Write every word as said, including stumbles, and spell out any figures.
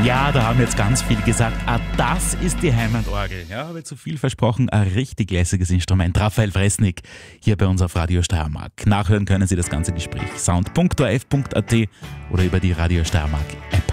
Ja, da haben jetzt ganz viele gesagt, ah, das ist die Heimatorgel. Ja, habe zu viel versprochen, ein richtig lässiges Instrument. Raphael Fresnik hier bei uns auf Radio Steiermark. Nachhören können Sie das ganze Gespräch sound punkt o r f punkt a t oder über die Radio Steiermark App.